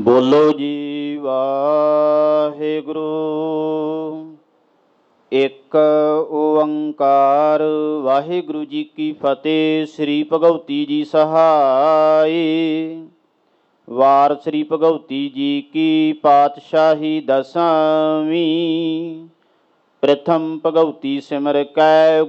ਬੋਲੋ ਜੀ ਵਾਹਿਗੁਰੂ। ਇੱਕ ਓੰਕਾਰ ਵਾਹਿਗੁਰੂ ਜੀ ਕੀ ਫਤਿਹ। ਸ੍ਰੀ ਭਗਵਤੀ ਜੀ ਸਹਾਈ। ਵਾਰ ਸ੍ਰੀ ਭਗਵਤੀ ਜੀ ਕੀ ਪਾਤਸ਼ਾਹੀ ਦਸਵੀਂ। ਪ੍ਰਥਮ ਭਗਵਤੀ ਸਿਮਰ ਕੈ